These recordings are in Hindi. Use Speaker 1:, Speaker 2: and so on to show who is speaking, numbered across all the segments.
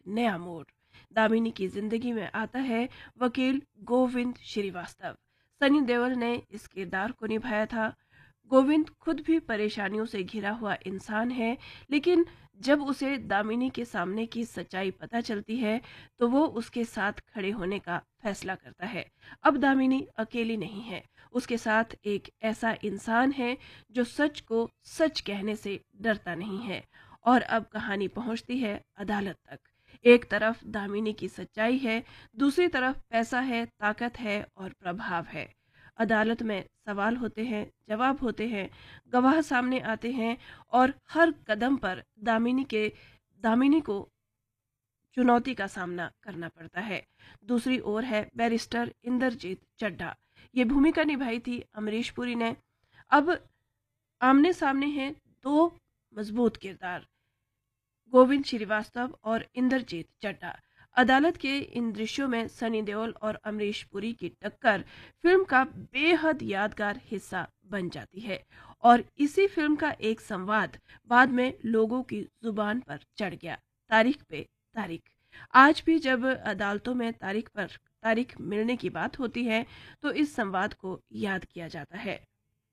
Speaker 1: नया मोड़। दामिनी की जिंदगी में आता है वकील गोविंद श्रीवास्तव। सनी देओल ने इस किरदार को निभाया था। गोविंद खुद भी परेशानियों से घिरा हुआ इंसान है, लेकिन जब उसे दामिनी के सामने की सच्चाई पता चलती है तो वो उसके साथ खड़े होने का फैसला करता है। अब दामिनी अकेली नहीं है, उसके साथ एक ऐसा इंसान है जो सच को सच कहने से डरता नहीं है। और अब कहानी पहुंचती है अदालत तक। एक तरफ दामिनी की सच्चाई है, दूसरी तरफ पैसा है, ताकत है और प्रभाव है। अदालत में सवाल होते हैं, जवाब होते हैं, गवाह सामने आते हैं और हर कदम पर दामिनी को चुनौती का सामना करना पड़ता है। दूसरी ओर है बैरिस्टर इंद्रजीत चड्ढा। ये भूमिका निभाई थी अमरीश पुरी ने। अब आमने सामने हैं दो मजबूत किरदार, गोविंद श्रीवास्तव और इंद्रजीत चड्ढा। अदालत के इन दृश्यों में सनी देओल और अमरीश पुरी की टक्कर फिल्म का बेहद यादगार हिस्सा बन जाती है। और इसी फिल्म का एक संवाद बाद में लोगों की जुबान पर चढ़ गया, तारीख पे तारीख। आज भी जब अदालतों में तारीख मिलने की बात होती है तो इस संवाद को याद किया जाता है।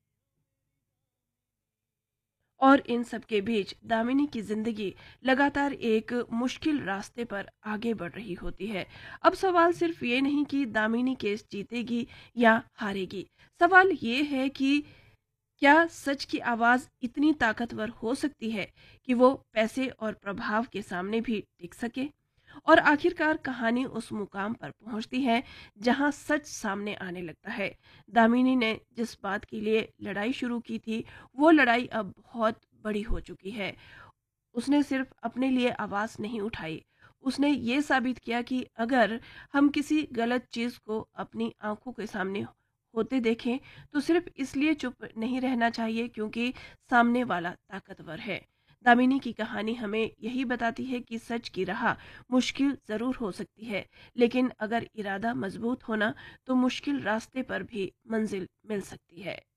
Speaker 1: और इन सब के बीच दामिनी की जिंदगी लगातार एक मुश्किल रास्ते पर आगे बढ़ रही होती है। अब सवाल सिर्फ ये नहीं कि दामिनी केस जीतेगी या हारेगी, सवाल ये है कि क्या सच की आवाज इतनी ताकतवर हो सकती है कि वो पैसे और प्रभाव के सामने भी टिक सके। और आखिरकार कहानी उस मुकाम पर पहुंचती है जहां सच सामने आने लगता है। दामिनी ने जिस बात के लिए लड़ाई शुरू की थी, वो लड़ाई अब बहुत बड़ी हो चुकी है। उसने सिर्फ अपने लिए आवाज नहीं उठाई, उसने ये साबित किया कि अगर हम किसी गलत चीज को अपनी आंखों के सामने होते देखें तो सिर्फ इसलिए चुप नहीं रहना चाहिए क्योंकि सामने वाला ताकतवर है। दामिनी की कहानी हमें यही बताती है कि सच की राह मुश्किल जरूर हो सकती है, लेकिन अगर इरादा मजबूत होना तो मुश्किल रास्ते पर भी मंजिल मिल सकती है।